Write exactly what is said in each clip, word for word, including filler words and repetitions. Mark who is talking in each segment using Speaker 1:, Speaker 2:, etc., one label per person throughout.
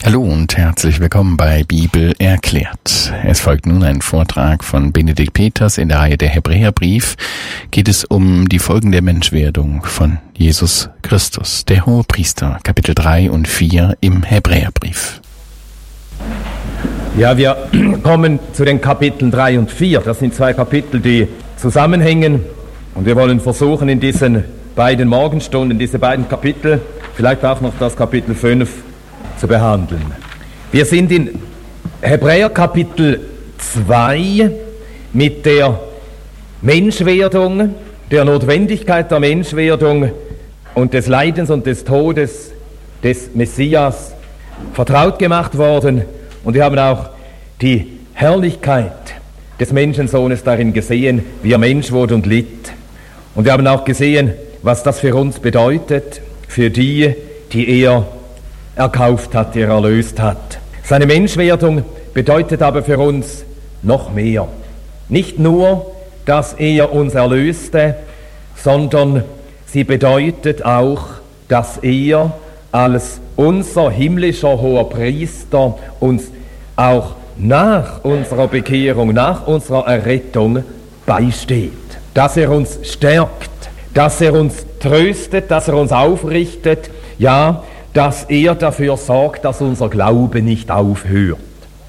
Speaker 1: Hallo und herzlich willkommen bei Bibel erklärt. Es folgt nun ein Vortrag von Benedikt Peters in der Reihe der Hebräerbrief. Geht es um die Folgen der Menschwerdung von Jesus Christus, der Hohepriester, Kapitel drei und vier im Hebräerbrief.
Speaker 2: Ja, wir kommen zu den Kapiteln drei und vier. Das sind zwei Kapitel, die zusammenhängen. Und wir wollen versuchen, in diesen beiden Morgenstunden, diese beiden Kapitel, vielleicht auch noch das Kapitel fünf, zu behandeln. Wir sind in Hebräer Kapitel zwei mit der Menschwerdung, der Notwendigkeit der Menschwerdung und des Leidens und des Todes des Messias vertraut gemacht worden. Und wir haben auch die Herrlichkeit des Menschensohnes darin gesehen, wie er Mensch wurde und litt. Und wir haben auch gesehen, was das für uns bedeutet, für die, die er erkauft hat, die er erlöst hat. Seine Menschwerdung bedeutet aber für uns noch mehr. Nicht nur, dass er uns erlöste, sondern sie bedeutet auch, dass er als unser himmlischer Hohepriester uns auch nach unserer Bekehrung, nach unserer Errettung beisteht. Dass er uns stärkt, dass er uns tröstet, dass er uns aufrichtet, ja, dass er dafür sorgt, dass unser Glaube nicht aufhört.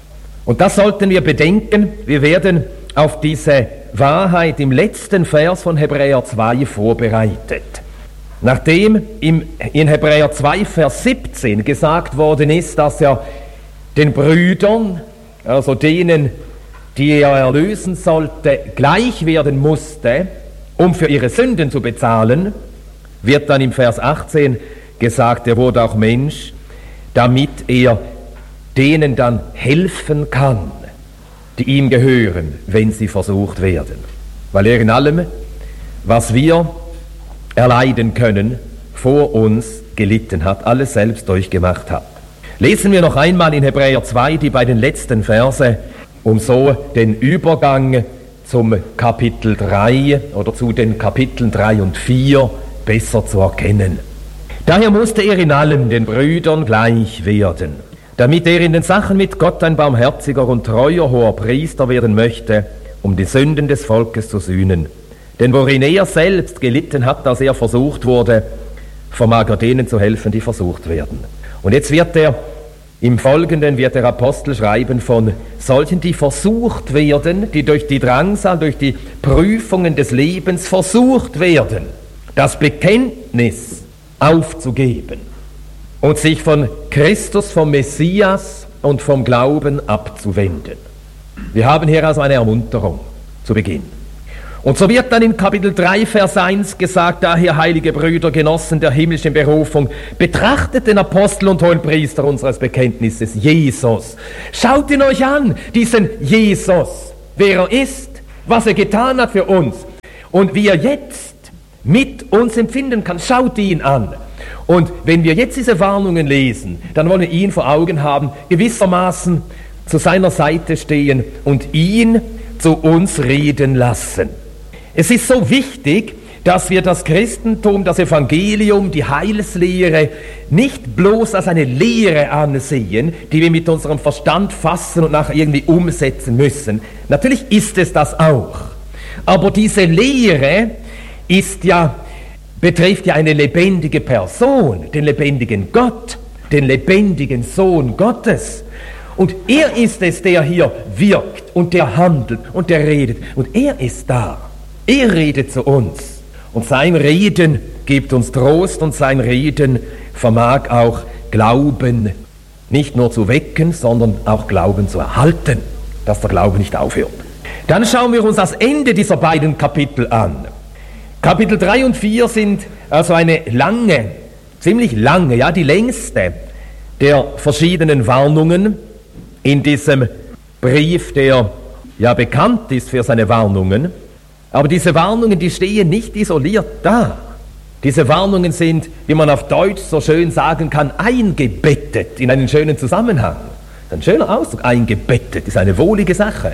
Speaker 2: Und das sollten wir bedenken. Wir werden auf diese Wahrheit im letzten Vers von Hebräer zwei vorbereitet. Nachdem im, in Hebräer zwei, Vers siebzehn gesagt worden ist, dass er den Brüdern, also denen, die er erlösen sollte, gleich werden musste, um für ihre Sünden zu bezahlen, wird dann im Vers achtzehn gesagt, er wurde auch Mensch, damit er denen dann helfen kann, die ihm gehören, wenn sie versucht werden. Weil er in allem, was wir erleiden können, vor uns gelitten hat, alles selbst durchgemacht hat. Lesen wir noch einmal in Hebräer zwei die beiden letzten Verse, um so den Übergang zum Kapitel drei oder zu den Kapiteln drei und vier besser zu erkennen. Daher musste er in allem den Brüdern gleich werden, damit er in den Sachen mit Gott ein barmherziger und treuer hoher Priester werden möchte, um die Sünden des Volkes zu sühnen. Denn worin er selbst gelitten hat, als er versucht wurde, vermag er denen zu helfen, die versucht werden. Und jetzt wird er, im Folgenden wird der Apostel schreiben von solchen, die versucht werden, die durch die Drangsal, durch die Prüfungen des Lebens versucht werden, das Bekenntnis aufzugeben und sich von Christus, vom Messias und vom Glauben abzuwenden. Wir haben hier also eine Ermunterung zu Beginn. Und so wird dann in Kapitel drei, Vers eins gesagt, daher, heilige Brüder, Genossen der himmlischen Berufung, betrachtet den Apostel und Hohenpriester unseres Bekenntnisses, Jesus. Schaut ihn euch an, diesen Jesus, wer er ist, was er getan hat für uns und wie er jetzt mit uns empfinden kann. Schaut ihn an. Und wenn wir jetzt diese Warnungen lesen, dann wollen wir ihn vor Augen haben, gewissermaßen zu seiner Seite stehen und ihn zu uns reden lassen. Es ist so wichtig, dass wir das Christentum, das Evangelium, die Heilslehre nicht bloß als eine Lehre ansehen, die wir mit unserem Verstand fassen und nachher irgendwie umsetzen müssen. Natürlich ist es das auch. Aber diese Lehre ist ja, betrifft ja eine lebendige Person, den lebendigen Gott, den lebendigen Sohn Gottes. Und er ist es, der hier wirkt und der handelt und der redet. Und er ist da. Er redet zu uns. Und sein Reden gibt uns Trost und sein Reden vermag auch Glauben nicht nur zu wecken, sondern auch Glauben zu erhalten, dass der Glaube nicht aufhört. Dann schauen wir uns das Ende dieser beiden Kapitel an. Kapitel drei und vier sind also eine lange, ziemlich lange, ja die längste der verschiedenen Warnungen in diesem Brief, der ja bekannt ist für seine Warnungen. Aber diese Warnungen, die stehen nicht isoliert da. Diese Warnungen sind, wie man auf Deutsch so schön sagen kann, eingebettet in einen schönen Zusammenhang. Ein schöner Ausdruck, eingebettet, ist eine wohlige Sache.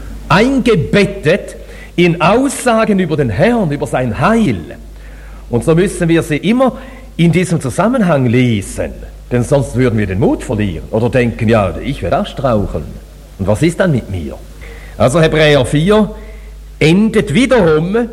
Speaker 2: Eingebettet in Aussagen über den Herrn, über sein Heil. Und so müssen wir sie immer in diesem Zusammenhang lesen. Denn sonst würden wir den Mut verlieren oder denken, ja, ich werde auch straucheln. Und was ist dann mit mir? Also Hebräer vier endet wiederum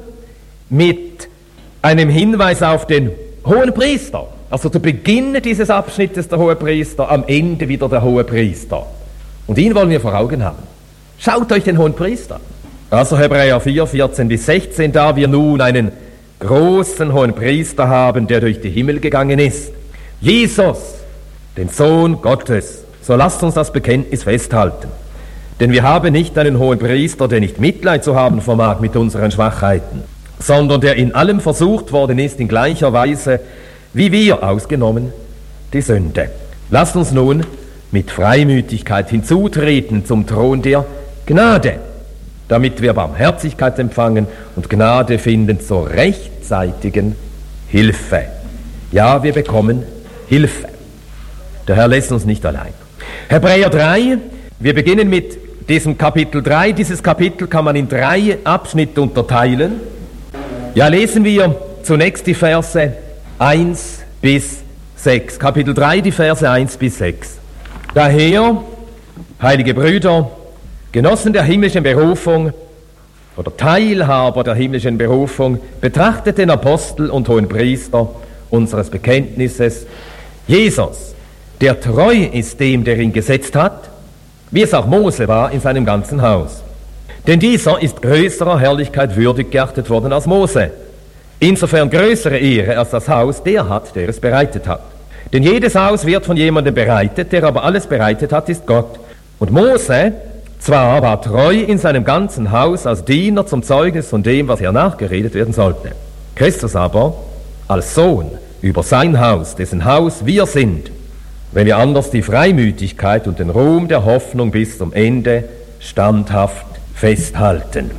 Speaker 2: mit einem Hinweis auf den Hohenpriester. Also zu Beginn dieses Abschnittes der Hohepriester, am Ende wieder der Hohepriester. Und ihn wollen wir vor Augen haben. Schaut euch den Hohenpriester an. Also Hebräer vier, vierzehn bis sechzehn, da wir nun einen großen Hohenpriester haben, der durch die Himmel gegangen ist. Jesus, den Sohn Gottes. So lasst uns das Bekenntnis festhalten. Denn wir haben nicht einen Hohenpriester, der nicht Mitleid zu haben vermag mit unseren Schwachheiten, sondern der in allem versucht worden ist in gleicher Weise, wie wir, ausgenommen die Sünde. Lasst uns nun mit Freimütigkeit hinzutreten zum Thron der Gnade, damit wir Barmherzigkeit empfangen und Gnade finden zur rechtzeitigen Hilfe. Ja, wir bekommen Hilfe. Der Herr lässt uns nicht allein. Hebräer drei, wir beginnen mit diesem Kapitel drei. Dieses Kapitel kann man in drei Abschnitte unterteilen. Ja, lesen wir zunächst die Verse eins bis sechs. Kapitel drei, die Verse eins bis sechs. Daher, heilige Brüder, Genossen der himmlischen Berufung oder Teilhaber der himmlischen Berufung, betrachtet den Apostel und Hohenpriester unseres Bekenntnisses, Jesus, der treu ist dem, der ihn gesetzt hat, wie es auch Mose war in seinem ganzen Haus. Denn dieser ist größerer Herrlichkeit würdig geachtet worden als Mose. Insofern größere Ehre als das Haus der hat, der es bereitet hat. Denn jedes Haus wird von jemandem bereitet, der aber alles bereitet hat, ist Gott. Und Mose zwar war treu in seinem ganzen Haus als Diener zum Zeugnis von dem, was er nachgeredet werden sollte. Christus aber als Sohn über sein Haus, dessen Haus wir sind, wenn wir anders die Freimütigkeit und den Ruhm der Hoffnung bis zum Ende standhaft festhalten.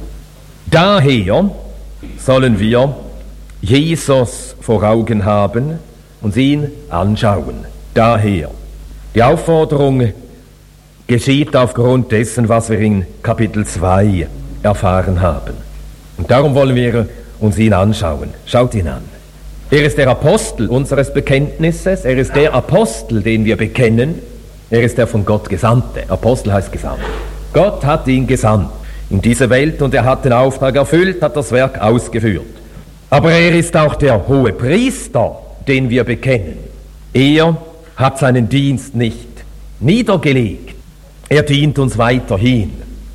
Speaker 2: Daher sollen wir Jesus vor Augen haben und ihn anschauen. Daher. Die Aufforderung geschieht aufgrund dessen, was wir in Kapitel zwei erfahren haben. Und darum wollen wir uns ihn anschauen. Schaut ihn an. Er ist der Apostel unseres Bekenntnisses. Er ist der Apostel, den wir bekennen. Er ist der von Gott Gesandte. Apostel heißt Gesandt. Gott hat ihn gesandt in diese Welt und er hat den Auftrag erfüllt, hat das Werk ausgeführt. Aber er ist auch der Hohepriester, den wir bekennen. Er hat seinen Dienst nicht niedergelegt. Er dient uns weiterhin.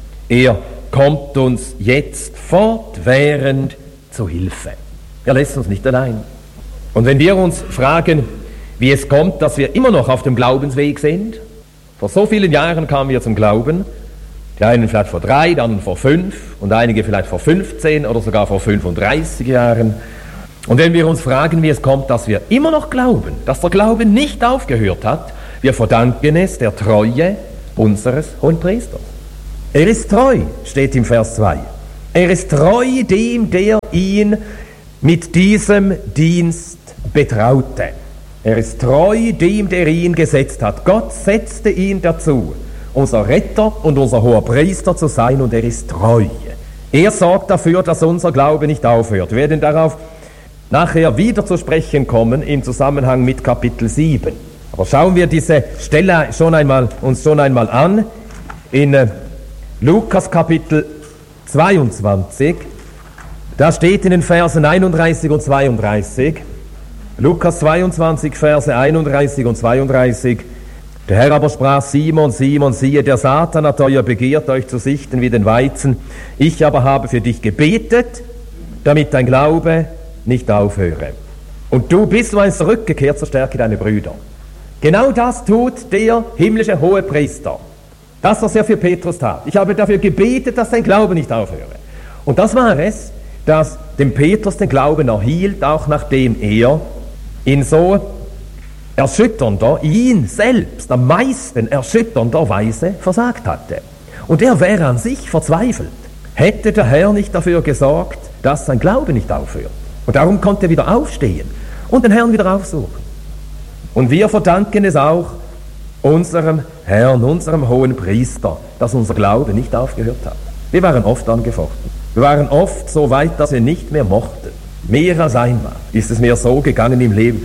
Speaker 2: Er kommt uns jetzt fortwährend zu Hilfe. Er lässt uns nicht allein. Und wenn wir uns fragen, wie es kommt, dass wir immer noch auf dem Glaubensweg sind, vor so vielen Jahren kamen wir zum Glauben, die einen vielleicht vor drei, die anderen vor fünf und einige vielleicht vor fünfzehn oder sogar vor fünfunddreißig Jahren. Und wenn wir uns fragen, wie es kommt, dass wir immer noch glauben, dass der Glaube nicht aufgehört hat, wir verdanken es der Treue unseres Hohenpriesters. Er ist treu, steht im Vers zwei. Er ist treu dem, der ihn mit diesem Dienst betraute. Er ist treu dem, der ihn gesetzt hat. Gott setzte ihn dazu, unser Retter und unser Hoherpriester zu sein, und er ist treu. Er sorgt dafür, dass unser Glaube nicht aufhört. Wir werden darauf nachher wieder zu sprechen kommen im Zusammenhang mit Kapitel sieben. Aber schauen wir diese Stelle schon einmal, uns schon einmal an in äh, Lukas Kapitel zweiundzwanzig. Da steht in den Versen einunddreißig und zweiunddreißig, Lukas zweiundzwanzig, Verse einunddreißig und zweiunddreißig. Der Herr aber sprach: Simon, Simon, siehe, der Satan hat euer Begehrt, euch zu sichten wie den Weizen. Ich aber habe für dich gebetet, damit dein Glaube nicht aufhöre. Und du bist du eins zurückgekehrt zur Stärke deiner Brüder. Genau das tut der himmlische Hohepriester. Das, was er für Petrus tat. Ich habe dafür gebetet, dass sein Glaube nicht aufhöre. Und das war es, dass dem Petrus den Glauben erhielt, auch nachdem er in so erschütternder, ihn selbst am meisten erschütternder Weise versagt hatte. Und er wäre an sich verzweifelt, hätte der Herr nicht dafür gesorgt, dass sein Glaube nicht aufhört. Und darum konnte er wieder aufstehen und den Herrn wieder aufsuchen. Und wir verdanken es auch unserem Herrn, unserem Hohenpriester, dass unser Glaube nicht aufgehört hat. Wir waren oft angefochten. Wir waren oft so weit, dass wir nicht mehr mochten. Mehr als einmal ist es mir so gegangen im Leben.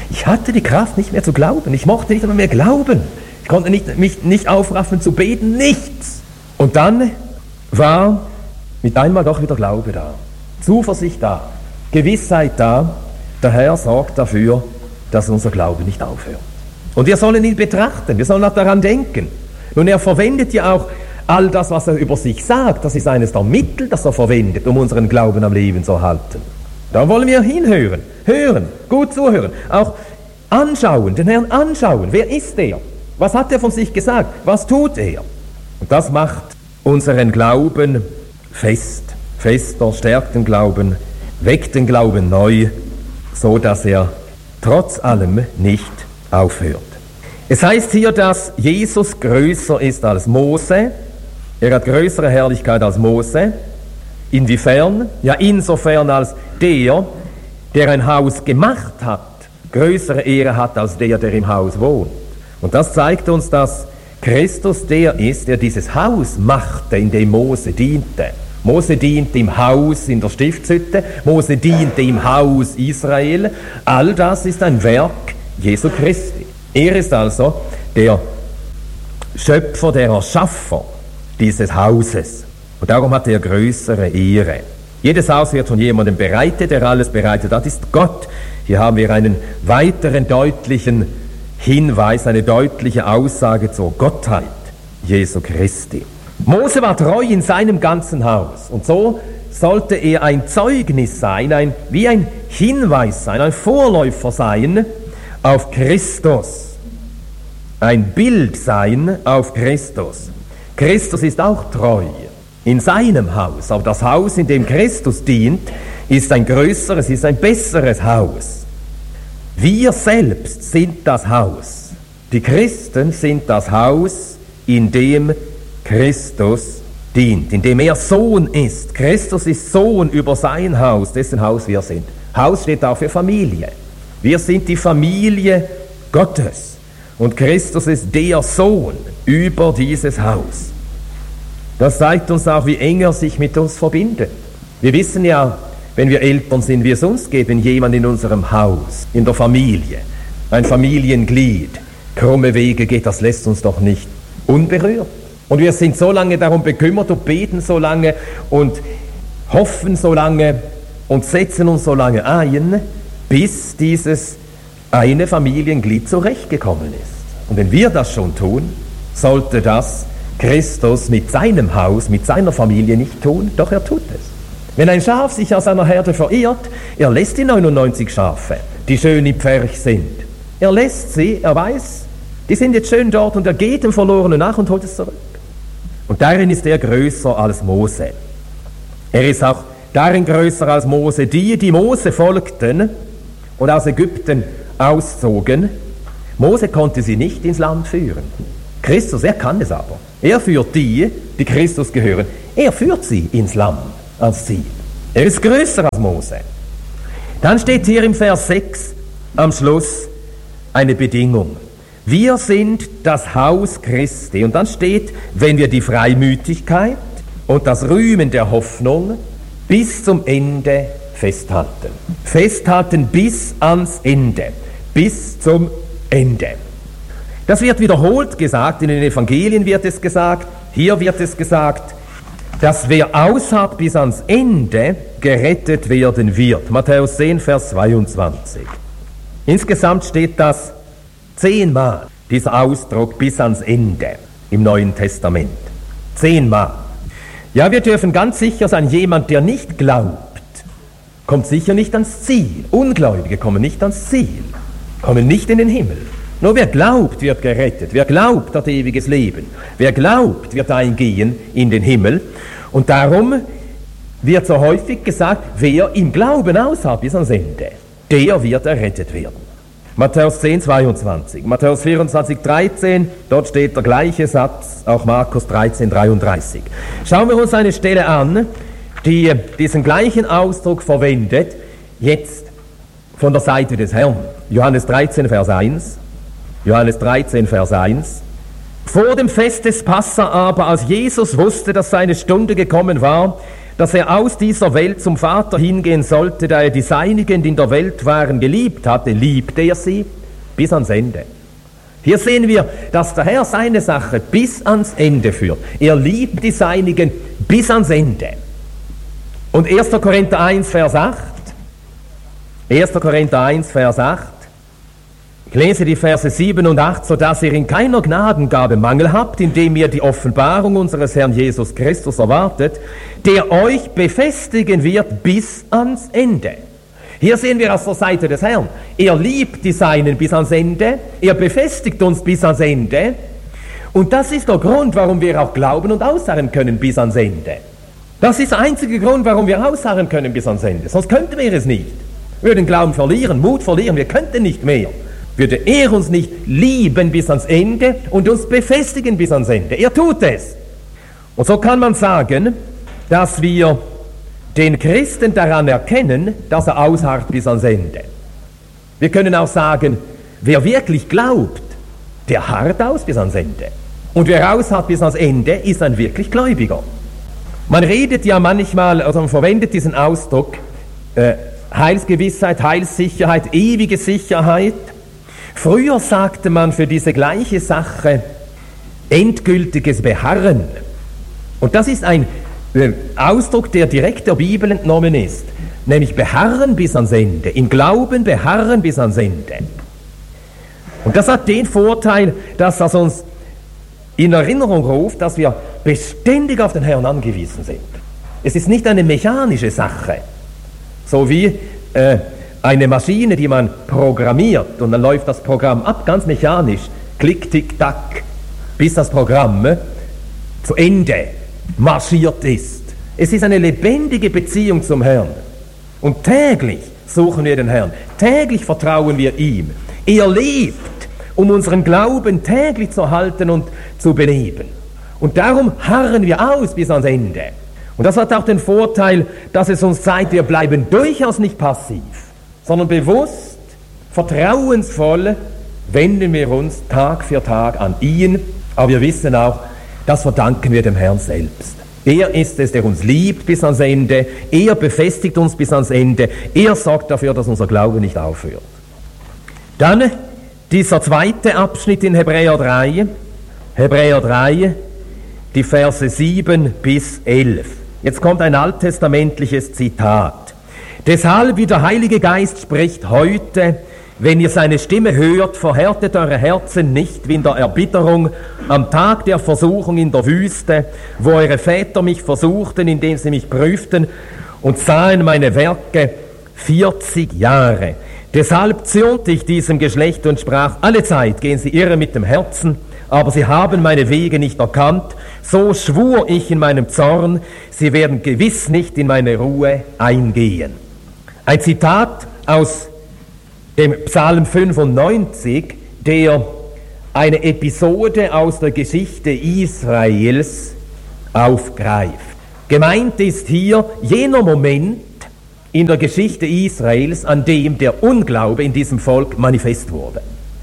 Speaker 2: Ich hatte die Kraft nicht mehr zu glauben. Ich mochte nicht mehr glauben. Ich konnte nicht, mich nicht aufraffen zu beten, nichts. Und dann war mit einmal doch wieder Glaube da, Zuversicht da, Gewissheit da. Der Herr sorgt dafür, dass unser Glaube nicht aufhört. Und wir sollen ihn betrachten, wir sollen auch daran denken. Nun, er verwendet ja auch all das, was er über sich sagt. Das ist eines der Mittel, das er verwendet, um unseren Glauben am Leben zu halten. Da wollen wir hinhören, hören, gut zuhören, auch anschauen, den Herrn anschauen. Wer ist er? Was hat er von sich gesagt? Was tut er? Und das macht unseren Glauben fest, fester, stärkt den Glauben, weckt den Glauben neu, so dass er trotz allem nicht aufhört. Es heißt hier, dass Jesus größer ist als Mose. Er hat größere Herrlichkeit als Mose. Inwiefern? Ja, insofern als der, der ein Haus gemacht hat, größere Ehre hat als der, der im Haus wohnt. Und das zeigt uns, dass Christus der ist, der dieses Haus machte, in dem Mose diente. Mose diente im Haus in der Stiftshütte, Mose diente im Haus Israel. All das ist ein Werk Jesu Christi. Er ist also der Schöpfer, der Erschaffer dieses Hauses. Und darum hat er größere Ehre. Jedes Haus wird von jemandem bereitet, der alles bereitet hat, ist Gott. Hier haben wir einen weiteren deutlichen Hinweis, eine deutliche Aussage zur Gottheit Jesu Christi. Mose war treu in seinem ganzen Haus und so sollte er ein Zeugnis sein, ein, wie ein Hinweis sein, ein Vorläufer sein auf Christus, ein Bild sein auf Christus. Christus ist auch treu in seinem Haus, aber das Haus, in dem Christus dient, ist ein größeres, ist ein besseres Haus. Wir selbst sind das Haus. Die Christen sind das Haus, in dem Christus dient, in dem er Sohn ist. Christus ist Sohn über sein Haus, dessen Haus wir sind. Haus steht auch für Familie. Wir sind die Familie Gottes. Und Christus ist der Sohn über dieses Haus. Das zeigt uns auch, wie eng er sich mit uns verbindet. Wir wissen ja, wenn wir Eltern sind, wie es uns geht, wenn jemand in unserem Haus, in der Familie, ein Familienglied, krumme Wege geht, das lässt uns doch nicht unberührt. Und wir sind so lange darum bekümmert und beten so lange und hoffen so lange und setzen uns so lange ein, bis dieses eine Familienglied zurechtgekommen ist. Und wenn wir das schon tun, sollte das Christus mit seinem Haus, mit seiner Familie nicht tun, doch er tut es. Wenn ein Schaf sich aus einer Herde verirrt, er lässt die neunundneunzig Schafe, die schön im Pferch sind. Er lässt sie, er weiß, die sind jetzt schön dort und er geht dem Verlorenen nach und holt es zurück. Und darin ist er größer als Mose. Er ist auch darin größer als Mose. Die, die Mose folgten und aus Ägypten auszogen, Mose konnte sie nicht ins Land führen. Christus, er kann es aber. Er führt die, die Christus gehören. Er führt sie ins Land als Ziel. Er ist größer als Mose. Dann steht hier im Vers sechs am Schluss eine Bedingung. Wir sind das Haus Christi. Und dann steht, wenn wir die Freimütigkeit und das Rühmen der Hoffnung bis zum Ende festhalten. Festhalten bis ans Ende. Bis zum Ende. Das wird wiederholt gesagt, in den Evangelien wird es gesagt, hier wird es gesagt, dass wer ausharrt bis ans Ende gerettet werden wird. Matthäus zehn, Vers zweiundzwanzig. Insgesamt steht das zehnmal, dieser Ausdruck bis ans Ende im Neuen Testament. Zehnmal. Ja, wir dürfen ganz sicher sein, jemand, der nicht glaubt, kommt sicher nicht ans Ziel. Ungläubige kommen nicht ans Ziel, kommen nicht in den Himmel. Nur wer glaubt, wird gerettet. Wer glaubt, hat ewiges Leben. Wer glaubt, wird eingehen in den Himmel. Und darum wird so häufig gesagt, wer im Glauben ausharrt bis ans Ende, der wird errettet werden. Matthäus zehn, zweiundzwanzig, Matthäus vierundzwanzig, dreizehn, dort steht der gleiche Satz, auch Markus dreizehn, dreiunddreißig. Schauen wir uns eine Stelle an, die diesen gleichen Ausdruck verwendet, jetzt von der Seite des Herrn. Johannes dreizehn, Vers eins. Johannes dreizehn, Vers eins. Vor dem Fest des Passa aber, als Jesus wusste, dass seine Stunde gekommen war, dass er aus dieser Welt zum Vater hingehen sollte, da er die Seinigen, die in der Welt waren, geliebt hatte, liebte er sie bis ans Ende. Hier sehen wir, dass der Herr seine Sache bis ans Ende führt. Er liebt die Seinigen bis ans Ende. Und erster Korinther eins, Vers acht. erster Korinther eins, Vers acht. Ich lese die Verse sieben und acht, so dass ihr in keiner Gnadengabe Mangel habt, indem ihr die Offenbarung unseres Herrn Jesus Christus erwartet, der euch befestigen wird bis ans Ende. Hier sehen wir aus der Seite des Herrn. Er liebt die Seinen bis ans Ende, er befestigt uns bis ans Ende. Und das ist der Grund, warum wir auch glauben und ausharren können bis ans Ende. Das ist der einzige Grund, warum wir ausharren können bis ans Ende. Sonst könnten wir es nicht. Wir würden Glauben verlieren, Mut verlieren, wir könnten nicht mehr. Würde er uns nicht lieben bis ans Ende und uns befestigen bis ans Ende. Er tut es. Und so kann man sagen, dass wir den Christen daran erkennen, dass er ausharrt bis ans Ende. Wir können auch sagen, wer wirklich glaubt, der harrt aus bis ans Ende. Und wer ausharrt bis ans Ende, ist ein wirklich Gläubiger. Man redet ja manchmal, also man verwendet diesen Ausdruck, äh, Heilsgewissheit, Heilssicherheit, ewige Sicherheit. Früher sagte man für diese gleiche Sache endgültiges Beharren. Und das ist ein äh, Ausdruck, der direkt der Bibel entnommen ist. Nämlich beharren bis ans Ende. Im Glauben beharren bis ans Ende. Und das hat den Vorteil, dass das uns in Erinnerung ruft, dass wir beständig auf den Herrn angewiesen sind. Es ist nicht eine mechanische Sache, so wie äh, eine Maschine, die man programmiert und dann läuft das Programm ab, ganz mechanisch, klick, tick, tack, bis das Programm äh, zu Ende marschiert ist. Es ist eine lebendige Beziehung zum Herrn. Und täglich suchen wir den Herrn, täglich vertrauen wir ihm. Er lebt, um unseren Glauben täglich zu halten und zu beleben. Und darum harren wir aus bis ans Ende. Und das hat auch den Vorteil, dass es uns zeigt, wir bleiben durchaus nicht passiv, sondern bewusst, vertrauensvoll wenden wir uns Tag für Tag an ihn. Aber wir wissen auch, das verdanken wir dem Herrn selbst. Er ist es, der uns liebt bis ans Ende. Er befestigt uns bis ans Ende. Er sorgt dafür, dass unser Glaube nicht aufhört. Dann dieser zweite Abschnitt in Hebräer drei. Hebräer drei, die Verse sieben bis elf. Jetzt kommt ein alttestamentliches Zitat. Deshalb, wie der Heilige Geist spricht heute, wenn ihr seine Stimme hört, verhärtet eure Herzen nicht wie in der Erbitterung am Tag der Versuchung in der Wüste, wo eure Väter mich versuchten, indem sie mich prüften und sahen meine Werke vierzig Jahre. Deshalb zürnte ich diesem Geschlecht und sprach, alle Zeit gehen sie irre mit dem Herzen, aber sie haben meine Wege nicht erkannt. So schwur ich in meinem Zorn, sie werden gewiss nicht in meine Ruhe eingehen. Ein Zitat aus dem Psalm fünfundneunzig, der eine Episode aus der Geschichte Israels aufgreift. Gemeint ist hier jener Moment in der Geschichte Israels, an dem der Unglaube in diesem Volk manifest wurde.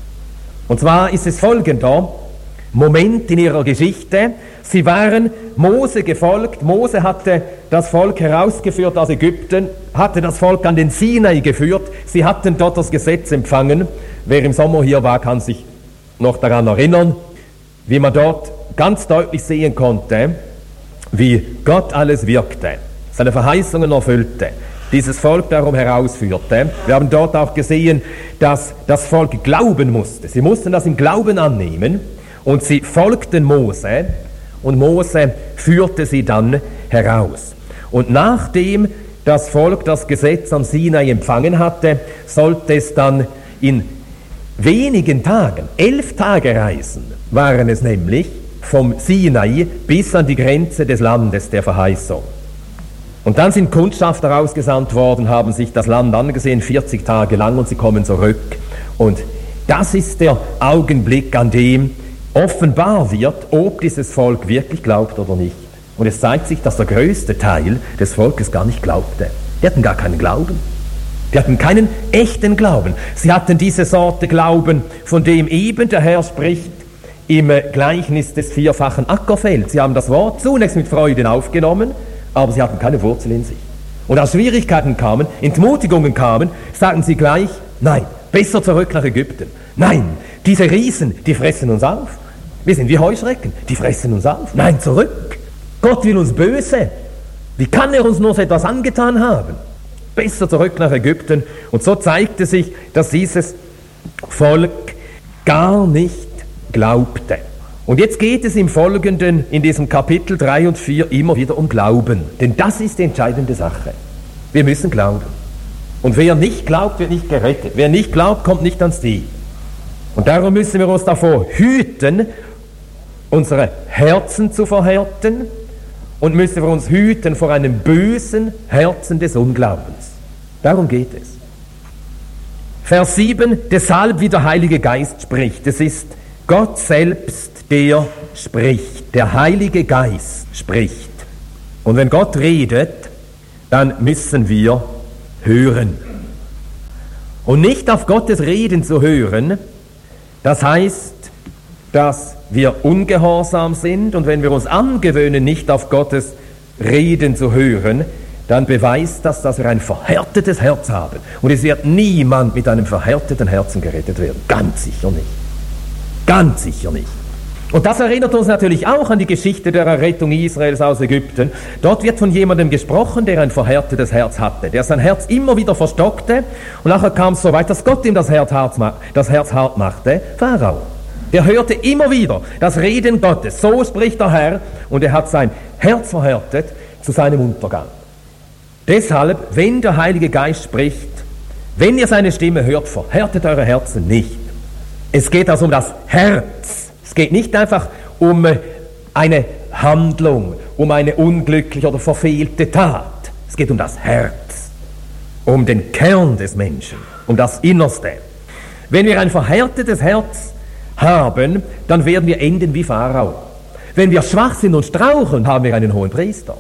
Speaker 2: Und zwar ist es folgender Moment in ihrer Geschichte. Sie waren Mose gefolgt. Mose hatte das Volk herausgeführt aus Ägypten, hatte das Volk an den Sinai geführt. Sie hatten dort das Gesetz empfangen. Wer im Sommer hier war, kann sich noch daran erinnern, wie man dort ganz deutlich sehen konnte, wie Gott alles wirkte, seine Verheißungen erfüllte, dieses Volk darum herausführte. Wir haben dort auch gesehen, dass das Volk glauben musste. Sie mussten das im Glauben annehmen und sie folgten Mose und Mose führte sie dann heraus. Und nachdem das Volk das Gesetz am Sinai empfangen hatte, sollte es dann in wenigen Tagen, elf Tage reisen, waren es nämlich vom Sinai bis an die Grenze des Landes der Verheißung. Und dann sind Kundschafter ausgesandt worden, haben sich das Land angesehen, vierzig Tage lang, und sie kommen zurück. Und das ist der Augenblick, an dem offenbar wird, ob dieses Volk wirklich glaubt oder nicht. Und es zeigt sich, dass der größte Teil des Volkes gar nicht glaubte. Die hatten gar keinen Glauben. Die hatten keinen echten Glauben. Sie hatten diese Sorte Glauben, von dem eben der Herr spricht im Gleichnis des vierfachen Ackerfelds. Sie haben das Wort zunächst mit Freuden aufgenommen, aber sie hatten keine Wurzel in sich. Und als Schwierigkeiten kamen, Entmutigungen kamen, sagten sie gleich, nein, besser zurück nach Ägypten. Nein, diese Riesen, die fressen uns auf. Wir sind wie Heuschrecken, die fressen uns auf. Nein, zurück. Gott will uns böse. Wie kann er uns nur so etwas angetan haben? Besser zurück nach Ägypten. Und so zeigte sich, dass dieses Volk gar nicht glaubte. Und jetzt geht es im Folgenden, in diesem Kapitel drei und vier, immer wieder um Glauben. Denn das ist die entscheidende Sache. Wir müssen glauben. Und wer nicht glaubt, wird nicht gerettet. Wer nicht glaubt, kommt nicht ans Ziel. Und darum müssen wir uns davor hüten, unsere Herzen zu verhärten, und müssen wir uns hüten vor einem bösen Herzen des Unglaubens. Darum geht es. Vers sieben, deshalb wie der Heilige Geist spricht. Es ist Gott selbst, der spricht. Der Heilige Geist spricht. Und wenn Gott redet, dann müssen wir hören. Und nicht auf Gottes Reden zu hören, das heißt, dass wir ungehorsam sind, und wenn wir uns angewöhnen, nicht auf Gottes Reden zu hören, dann beweist das, dass wir ein verhärtetes Herz haben. Und es wird niemand mit einem verhärteten Herzen gerettet werden. Ganz sicher nicht. Ganz sicher nicht. Und das erinnert uns natürlich auch an die Geschichte der Errettung Israels aus Ägypten. Dort wird von jemandem gesprochen, der ein verhärtetes Herz hatte, der sein Herz immer wieder verstockte, und nachher kam es so weit, dass Gott ihm das Herz hart, das Herz hart machte. Pharao. Der hörte immer wieder das Reden Gottes. So spricht der Herr, und er hat sein Herz verhärtet zu seinem Untergang. Deshalb, wenn der Heilige Geist spricht, wenn ihr seine Stimme hört, verhärtet eure Herzen nicht. Es geht also um das Herz. Es geht nicht einfach um eine Handlung, um eine unglückliche oder verfehlte Tat. Es geht um das Herz, um den Kern des Menschen, um das Innerste. Wenn wir ein verhärtetes Herz haben, dann werden wir enden wie Pharao. Wenn wir schwach sind und straucheln, haben wir einen hohen Priester.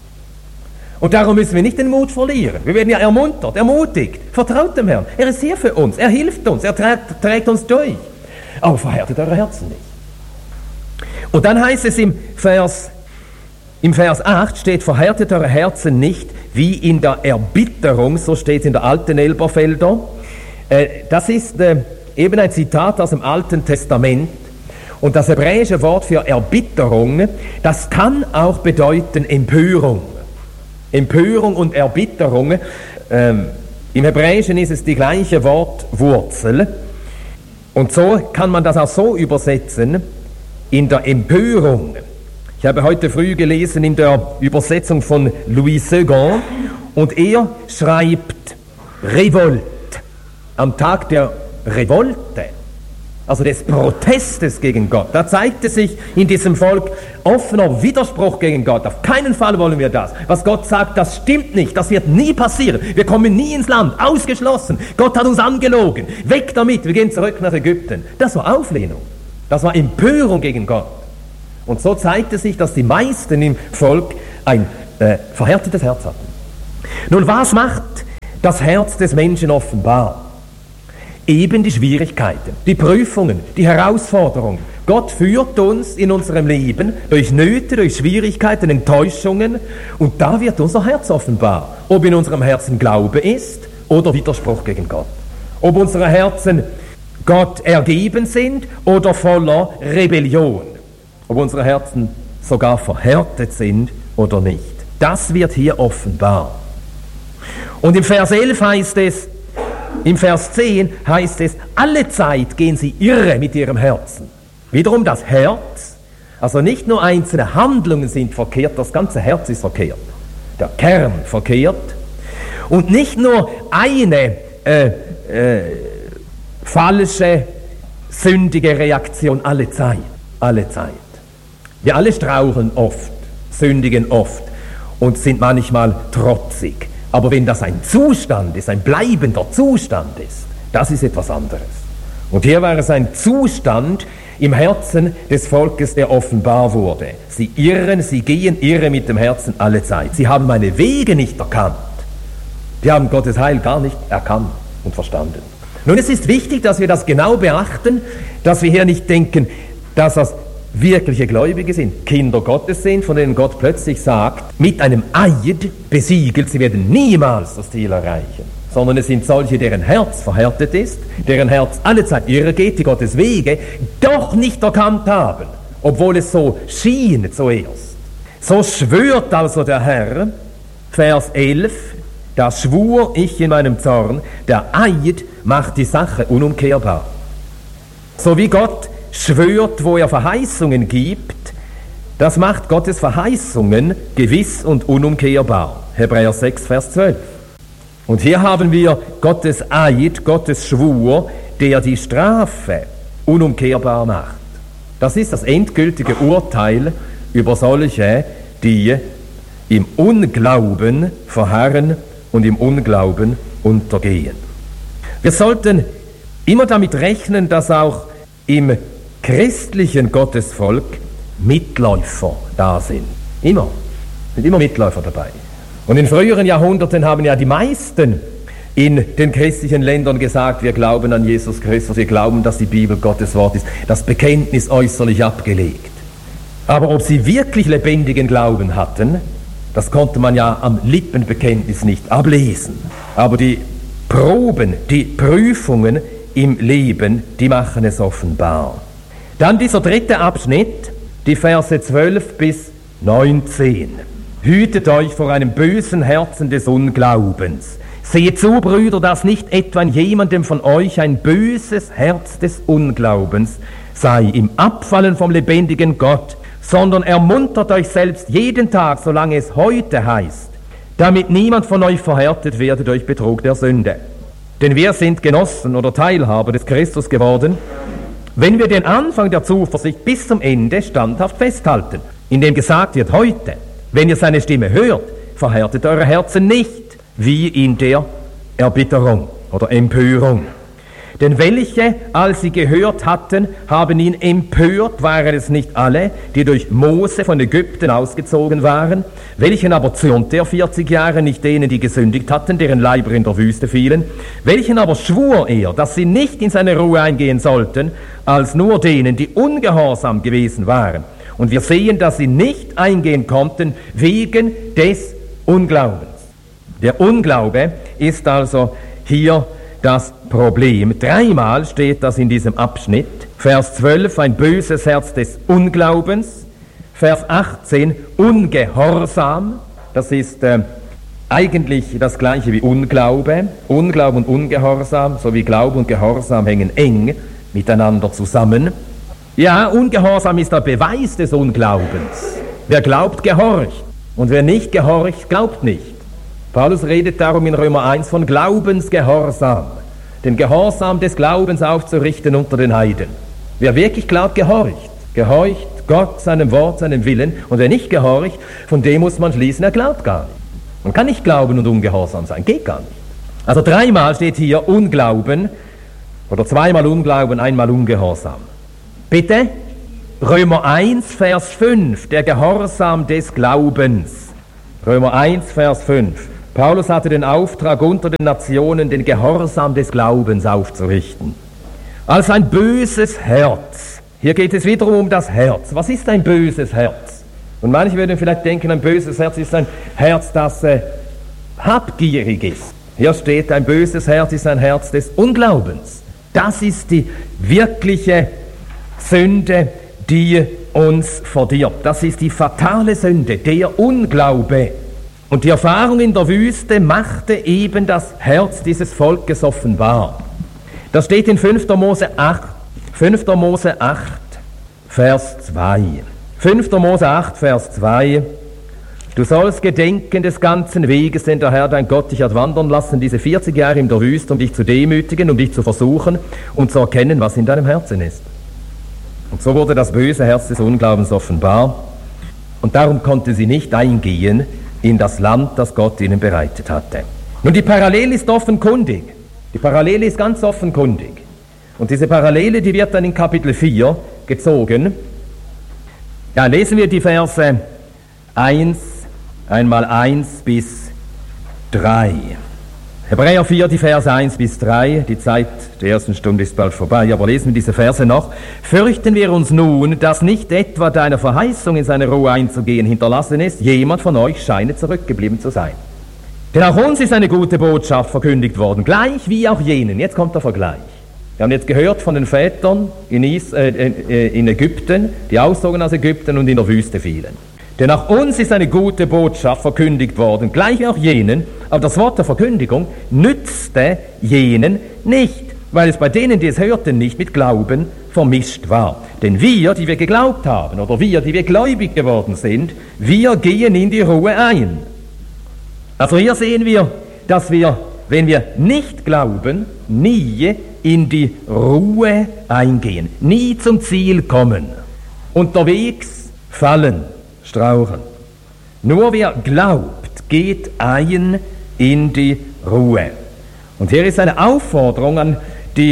Speaker 2: Und darum müssen wir nicht den Mut verlieren. Wir werden ja ermuntert, ermutigt. Vertraut dem Herrn. Er ist hier für uns. Er hilft uns. Er trägt, trägt uns durch. Aber verhärtet eure Herzen nicht. Und dann heißt es im Vers, im Vers acht steht, verhärtet eure Herzen nicht wie in der Erbitterung, so steht es in der alten Elberfelder. Äh, das ist äh, eben ein Zitat aus dem Alten Testament. Und das hebräische Wort für Erbitterung, das kann auch bedeuten Empörung. Empörung und Erbitterung. Ähm, Im Hebräischen ist es die gleiche Wortwurzel. Und so kann man das auch so übersetzen, in der Empörung. Ich habe heute früh gelesen in der Übersetzung von Louis Segond, und er schreibt Revolte, am Tag der Revolte, also des Protestes gegen Gott. Da zeigte sich in diesem Volk offener Widerspruch gegen Gott. Auf keinen Fall wollen wir das. Was Gott sagt, das stimmt nicht. Das wird nie passieren. Wir kommen nie ins Land. Ausgeschlossen. Gott hat uns angelogen. Weg damit. Wir gehen zurück nach Ägypten. Das war Auflehnung. Das war Empörung gegen Gott. Und so zeigte sich, dass die meisten im Volk ein äh, verhärtetes Herz hatten. Nun, was macht das Herz des Menschen offenbar? Eben die Schwierigkeiten, die Prüfungen, die Herausforderungen. Gott führt uns in unserem Leben durch Nöte, durch Schwierigkeiten, Enttäuschungen, und da wird unser Herz offenbar. Ob in unserem Herzen Glaube ist oder Widerspruch gegen Gott. Ob unsere Herzen Gott ergeben sind oder voller Rebellion. Ob unsere Herzen sogar verhärtet sind oder nicht. Das wird hier offenbar. Und im Vers elf heißt es, im Vers zehn heißt es, alle Zeit gehen sie irre mit ihrem Herzen. Wiederum das Herz, also nicht nur einzelne Handlungen sind verkehrt, das ganze Herz ist verkehrt. Der Kern verkehrt. Und nicht nur eine äh, äh, falsche, sündige Reaktion alle Zeit. Alle Zeit. Wir alle straucheln oft, sündigen oft und sind manchmal trotzig. Aber wenn das ein Zustand ist, ein bleibender Zustand ist, das ist etwas anderes. Und hier war es ein Zustand im Herzen des Volkes, der offenbar wurde. Sie irren, sie gehen irre mit dem Herzen alle Zeit. Sie haben meine Wege nicht erkannt. Die haben Gottes Heil gar nicht erkannt und verstanden. Nun, es ist wichtig, dass wir das genau beachten, dass wir hier nicht denken, dass das wirkliche Gläubige sind, Kinder Gottes sind, von denen Gott plötzlich sagt, mit einem Eid besiegelt, sie werden niemals das Ziel erreichen, sondern es sind solche, deren Herz verhärtet ist, deren Herz allezeit irre geht, die Gottes Wege doch nicht erkannt haben, obwohl es so schien zuerst. So schwört also der Herr, Vers elf, da schwur ich in meinem Zorn, der Eid macht die Sache unumkehrbar. So wie Gott schwört, wo er Verheißungen gibt, das macht Gottes Verheißungen gewiss und unumkehrbar. Hebräer sechs, Vers zwölf. Und hier haben wir Gottes Eid, Gottes Schwur, der die Strafe unumkehrbar macht. Das ist das endgültige Urteil über solche, die im Unglauben verharren und im Unglauben untergehen. Wir sollten immer damit rechnen, dass auch im christlichen Gottesvolk Mitläufer da sind. Immer. Sind immer Mitläufer dabei. Und in früheren Jahrhunderten haben ja die meisten in den christlichen Ländern gesagt, wir glauben an Jesus Christus, wir glauben, dass die Bibel Gottes Wort ist, das Bekenntnis äußerlich abgelegt. Aber ob sie wirklich lebendigen Glauben hatten, das konnte man ja am Lippenbekenntnis nicht ablesen. Aber die Proben, die Prüfungen im Leben, die machen es offenbar. Dann dieser dritte Abschnitt, die Verse zwölf bis neunzehn. Hütet euch vor einem bösen Herzen des Unglaubens. Seht zu, Brüder, dass nicht etwa in jemandem von euch ein böses Herz des Unglaubens sei im Abfallen vom lebendigen Gott, sondern ermuntert euch selbst jeden Tag, solange es heute heißt, damit niemand von euch verhärtet werde durch Betrug der Sünde. Denn wir sind Genossen oder Teilhaber des Christus geworden, wenn wir den Anfang der Zuversicht bis zum Ende standhaft festhalten, indem gesagt wird, heute, wenn ihr seine Stimme hört, verhärtet eure Herzen nicht, wie in der Erbitterung oder Empörung. Denn welche, als sie gehört hatten, haben ihn empört, waren es nicht alle, die durch Mose von Ägypten ausgezogen waren? Welchen aber zürnte er vierzig Jahre, nicht denen, die gesündigt hatten, deren Leiber in der Wüste fielen? Welchen aber schwur er, dass sie nicht in seine Ruhe eingehen sollten, als nur denen, die ungehorsam gewesen waren? Und wir sehen, dass sie nicht eingehen konnten, wegen des Unglaubens. Der Unglaube ist also hier das Problem. Dreimal steht das in diesem Abschnitt. Vers zwölf, ein böses Herz des Unglaubens. Vers achtzehn, Ungehorsam. Das ist äh, eigentlich das gleiche wie Unglaube. Unglaube und Ungehorsam, sowie Glaube und Gehorsam hängen eng miteinander zusammen. Ja, Ungehorsam ist der Beweis des Unglaubens. Wer glaubt, gehorcht. Und wer nicht gehorcht, glaubt nicht. Paulus redet darum in Römer eins von Glaubensgehorsam, den Gehorsam des Glaubens aufzurichten unter den Heiden. Wer wirklich glaubt, gehorcht. Gehorcht Gott, seinem Wort, seinem Willen. Und wer nicht gehorcht, von dem muss man schließen, er glaubt gar nicht. Man kann nicht glauben und ungehorsam sein, geht gar nicht. Also dreimal steht hier Unglauben, oder zweimal Unglauben, einmal Ungehorsam. Bitte, Römer eins, Vers fünf, der Gehorsam des Glaubens. Römer eins, Vers fünf. Paulus hatte den Auftrag, unter den Nationen den Gehorsam des Glaubens aufzurichten. Als ein böses Herz. Hier geht es wiederum um das Herz. Was ist ein böses Herz? Und manche würden vielleicht denken, ein böses Herz ist ein Herz, das äh, habgierig ist. Hier steht, ein böses Herz ist ein Herz des Unglaubens. Das ist die wirkliche Sünde, die uns verdirbt. Das ist die fatale Sünde, der Unglaube. Und die Erfahrung in der Wüste machte eben das Herz dieses Volkes offenbar. Das steht in fünfter Mose acht, fünfter Mose acht, Vers zwei. fünfter Mose acht, Vers zwei. Du sollst gedenken des ganzen Weges, den der Herr dein Gott dich hat wandern lassen, diese vierzig Jahre in der Wüste, um dich zu demütigen, um dich zu versuchen und zu erkennen, was in deinem Herzen ist. Und so wurde das böse Herz des Unglaubens offenbar. Und darum konnte sie nicht eingehen in das Land, das Gott ihnen bereitet hatte. Nun, die Parallele ist offenkundig. Die Parallele ist ganz offenkundig. Und diese Parallele, die wird dann in Kapitel vier gezogen. Ja, lesen wir die Verse eins, einmal eins bis drei. Hebräer vier, die Verse eins bis drei, die Zeit der ersten Stunde ist bald vorbei, aber lesen wir diese Verse noch. Fürchten wir uns nun, dass nicht etwa deine Verheißung, in seine Ruhe einzugehen, hinterlassen ist, jemand von euch scheine zurückgeblieben zu sein. Denn auch uns ist eine gute Botschaft verkündigt worden, gleich wie auch jenen. Jetzt kommt der Vergleich. Wir haben jetzt gehört von den Vätern in, Is, äh, in Ägypten, die auszogen aus Ägypten und in der Wüste fielen. Denn auch uns ist eine gute Botschaft verkündigt worden, gleich wie auch jenen, aber das Wort der Verkündigung nützte jenen nicht, weil es bei denen, die es hörten, nicht mit Glauben vermischt war. Denn wir, die wir geglaubt haben, oder wir, die wir gläubig geworden sind, wir gehen in die Ruhe ein. Also hier sehen wir, dass wir, wenn wir nicht glauben, nie in die Ruhe eingehen, nie zum Ziel kommen, unterwegs fallen, strauchen. Nur wer glaubt, geht ein in die Ruhe. Und hier ist eine Aufforderung an die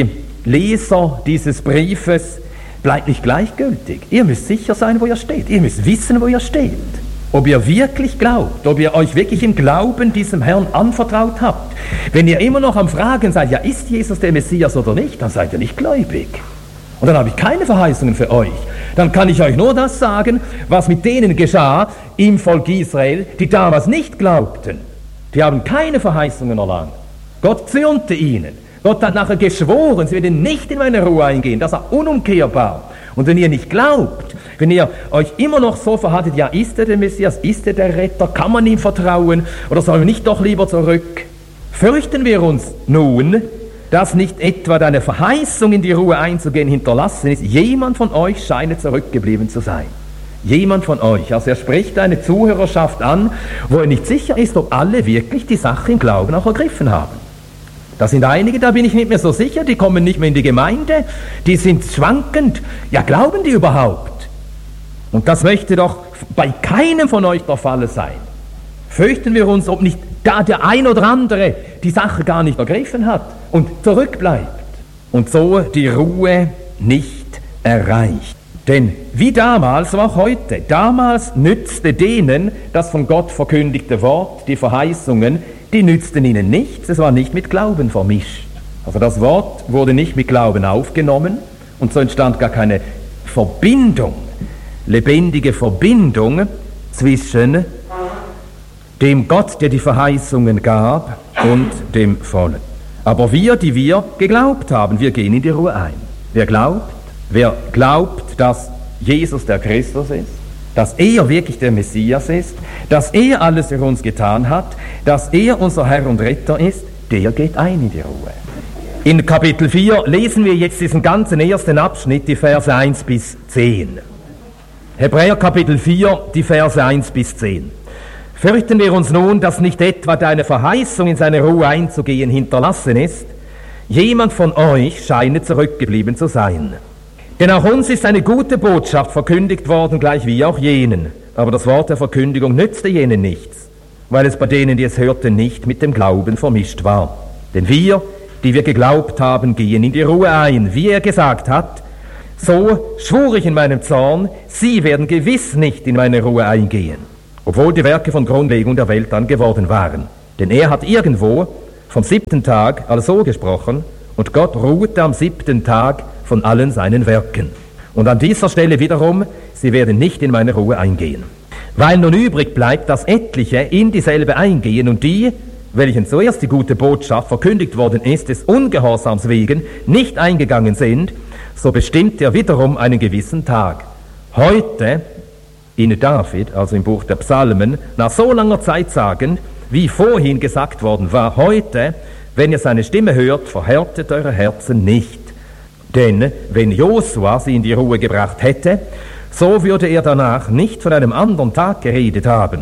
Speaker 2: Leser dieses Briefes, bleibt nicht gleichgültig. Ihr müsst sicher sein, wo ihr steht. Ihr müsst wissen, wo ihr steht. Ob ihr wirklich glaubt, ob ihr euch wirklich im Glauben diesem Herrn anvertraut habt. Wenn ihr immer noch am Fragen seid, ja, ist Jesus der Messias oder nicht, dann seid ihr nicht gläubig. Und dann habe ich keine Verheißungen für euch. Dann kann ich euch nur das sagen, was mit denen geschah im Volk Israel, die damals nicht glaubten. Die haben keine Verheißungen erlangt. Gott zürnte ihnen. Gott hat nachher geschworen, sie werden nicht in meine Ruhe eingehen. Das war unumkehrbar. Und wenn ihr nicht glaubt, wenn ihr euch immer noch so verhaltet, ja, ist er der Messias, ist er der Retter, kann man ihm vertrauen oder sollen wir nicht doch lieber zurück? Fürchten wir uns nun, dass nicht etwa deine Verheißung, in die Ruhe einzugehen, hinterlassen ist. Jemand von euch scheine zurückgeblieben zu sein. Jemand von euch. Also er spricht eine Zuhörerschaft an, wo er nicht sicher ist, ob alle wirklich die Sache im Glauben auch ergriffen haben. Da sind einige, da bin ich nicht mehr so sicher, die kommen nicht mehr in die Gemeinde, die sind schwankend. Ja, glauben die überhaupt? Und das möchte doch bei keinem von euch der Fall sein. Fürchten wir uns, ob nicht da der ein oder andere die Sache gar nicht ergriffen hat und zurückbleibt und so die Ruhe nicht erreicht. Denn wie damals, so auch heute, damals nützte denen das von Gott verkündigte Wort, die Verheißungen, die nützten ihnen nichts, es war nicht mit Glauben vermischt. Also das Wort wurde nicht mit Glauben aufgenommen und so entstand gar keine Verbindung, lebendige Verbindung zwischen dem Gott, der die Verheißungen gab, und dem Volk. Aber wir, die wir geglaubt haben, wir gehen in die Ruhe ein. Wer glaubt, wer glaubt, dass Jesus der Christus ist, dass er wirklich der Messias ist, dass er alles für uns getan hat, dass er unser Herr und Retter ist, der geht ein in die Ruhe. In Kapitel vier lesen wir jetzt diesen ganzen ersten Abschnitt, die Verse eins bis zehn. Hebräer Kapitel vier, die Verse eins bis zehn. Fürchten wir uns nun, dass nicht etwa deine Verheißung, in seine Ruhe einzugehen, hinterlassen ist? Jemand von euch scheine zurückgeblieben zu sein. Denn auch uns ist eine gute Botschaft verkündigt worden, gleich wie auch jenen. Aber das Wort der Verkündigung nützte jenen nichts, weil es bei denen, die es hörten, nicht mit dem Glauben vermischt war. Denn wir, die wir geglaubt haben, gehen in die Ruhe ein, wie er gesagt hat. So schwur ich in meinem Zorn, sie werden gewiss nicht in meine Ruhe eingehen, obwohl die Werke von Grundlegung der Welt dann geworden waren. Denn er hat irgendwo vom siebten Tag also gesprochen, und Gott ruhte am siebten Tag von allen seinen Werken. Und an dieser Stelle wiederum, sie werden nicht in meine Ruhe eingehen. Weil nun übrig bleibt, dass etliche in dieselbe eingehen und die, welchen zuerst die gute Botschaft verkündigt worden ist, des Ungehorsams wegen nicht eingegangen sind, so bestimmt er wiederum einen gewissen Tag. Heute, in David, also im Buch der Psalmen, nach so langer Zeit sagen, wie vorhin gesagt worden war, heute, wenn ihr seine Stimme hört, verhärtet eure Herzen nicht. Denn wenn Josua sie in die Ruhe gebracht hätte, so würde er danach nicht von einem anderen Tag geredet haben.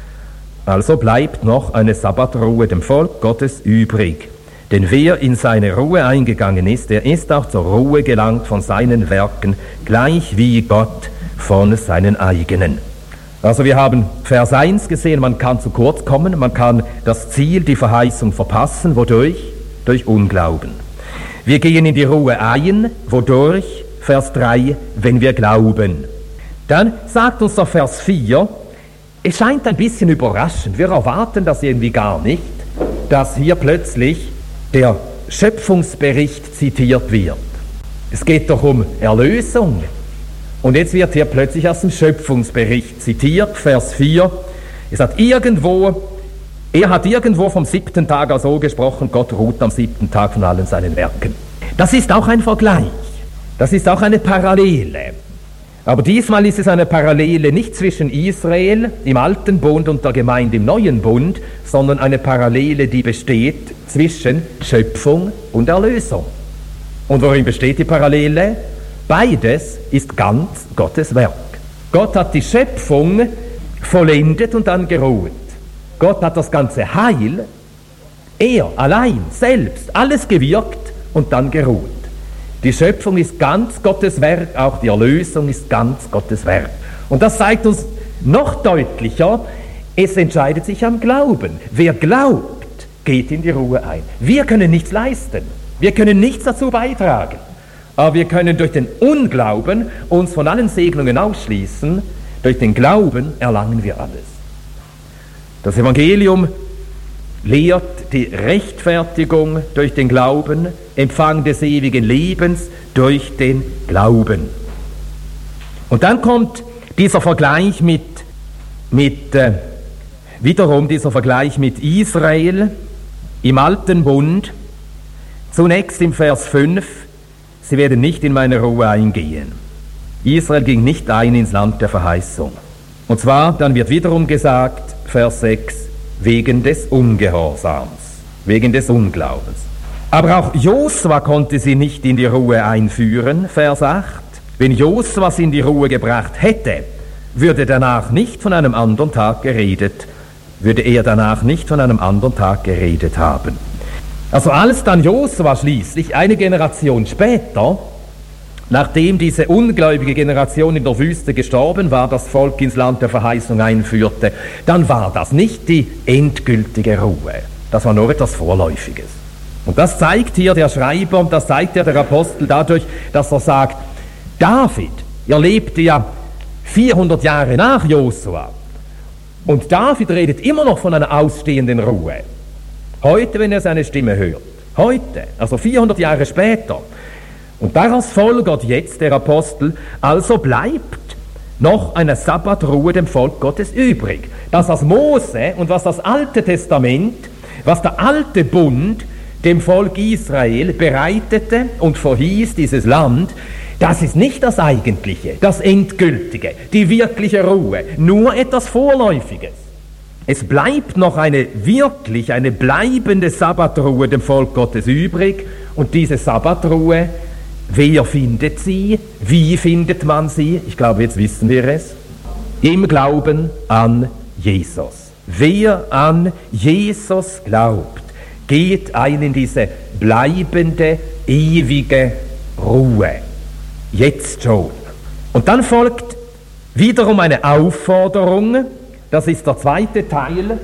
Speaker 2: Also bleibt noch eine Sabbatruhe dem Volk Gottes übrig. Denn wer in seine Ruhe eingegangen ist, der ist auch zur Ruhe gelangt von seinen Werken, gleich wie Gott von seinen eigenen. Also wir haben Vers eins gesehen, man kann zu kurz kommen, man kann das Ziel, die Verheißung verpassen. Wodurch? Durch Unglauben. Wir gehen in die Ruhe ein. Wodurch? Vers drei, wenn wir glauben. Dann sagt uns der Vers vier, es scheint ein bisschen überraschend, wir erwarten das irgendwie gar nicht. dass hier plötzlich der Schöpfungsbericht zitiert wird. Es geht doch um Erlösung. Und jetzt wird hier plötzlich aus dem Schöpfungsbericht zitiert, Vers vier. Es hat irgendwo, er hat irgendwo vom siebten Tag auch so gesprochen, Gott ruht am siebten Tag von allen seinen Werken. Das ist auch ein Vergleich. Das ist auch eine Parallele. Aber diesmal ist es eine Parallele nicht zwischen Israel im Alten Bund und der Gemeinde im Neuen Bund, sondern eine Parallele, die besteht zwischen Schöpfung und Erlösung. Und worin besteht die Parallele? Beides ist ganz Gottes Werk. Gott hat die Schöpfung vollendet und dann geruht. Gott hat das ganze Heil, er allein, selbst, alles gewirkt und dann geruht. Die Schöpfung ist ganz Gottes Werk, auch die Erlösung ist ganz Gottes Werk. Und das zeigt uns noch deutlicher, es entscheidet sich am Glauben. Wer glaubt, geht in die Ruhe ein. Wir können nichts leisten, wir können nichts dazu beitragen, aber wir können durch den Unglauben uns von allen Segnungen ausschließen. Durch den Glauben erlangen wir alles. Das Evangelium lehrt die Rechtfertigung durch den Glauben, Empfang des ewigen Lebens durch den Glauben. Und dann kommt dieser Vergleich mit, mit äh, wiederum dieser Vergleich mit Israel im Alten Bund. Zunächst im Vers fünf, sie werden nicht in meine Ruhe eingehen. Israel ging nicht ein ins Land der Verheißung. Und zwar, dann wird wiederum gesagt, Vers sechs, wegen des Ungehorsams, wegen des Unglaubens. Aber auch Josua konnte sie nicht in die Ruhe einführen, Vers acht. Wenn Josua sie in die Ruhe gebracht hätte, würde danach nicht von einem anderen Tag geredet, würde er danach nicht von einem anderen Tag geredet haben. Also als dann Josua schließlich, eine Generation später, nachdem diese ungläubige Generation in der Wüste gestorben war, das Volk ins Land der Verheißung einführte, dann war das nicht die endgültige Ruhe. Das war nur etwas Vorläufiges. Und das zeigt hier der Schreiber und das zeigt hier der Apostel dadurch, dass er sagt, David, er lebte ja vierhundert Jahre nach Josua. Und David redet immer noch von einer ausstehenden Ruhe. Heute, wenn er seine Stimme hört. Heute, also vierhundert Jahre später. Und daraus folgert jetzt der Apostel, also bleibt noch eine Sabbatruhe dem Volk Gottes übrig. Das, was Mose und was das Alte Testament, was der alte Bund dem Volk Israel bereitete und verhieß, dieses Land, das ist nicht das Eigentliche, das Endgültige, die wirkliche Ruhe, nur etwas Vorläufiges. Es bleibt noch eine wirklich, eine bleibende Sabbatruhe dem Volk Gottes übrig und diese Sabbatruhe, wer findet sie? Wie findet man sie? Ich glaube, jetzt wissen wir es. Im Glauben an Jesus. Wer an Jesus glaubt, geht ein in diese bleibende, ewige Ruhe. Jetzt schon. Und dann folgt wiederum eine Aufforderung, das ist der zweite Teil,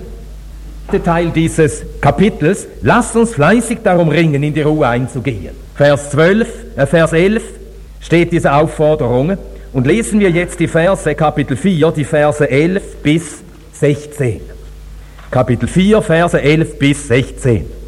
Speaker 2: der Teil dieses Kapitels. Lasst uns fleißig darum ringen, in die Ruhe einzugehen. Vers zwölf, äh Vers elf steht diese Aufforderung und lesen wir jetzt die Verse, Kapitel vier, die Verse elf bis sechzehn. Kapitel vier, Verse elf bis sechzehn.